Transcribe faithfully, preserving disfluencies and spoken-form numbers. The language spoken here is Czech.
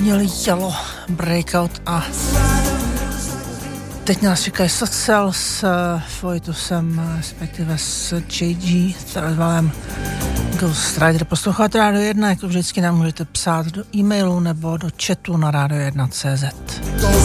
měli Yellow, Breakout a teď nás čekají Socel s Foitusem, respektive s J G Threadwellem. Ghost Rider. Posloucháte Rádio jedna, jako vždycky nám můžete psát do e-mailu nebo do chatu na rádio jedna tečka cé zet.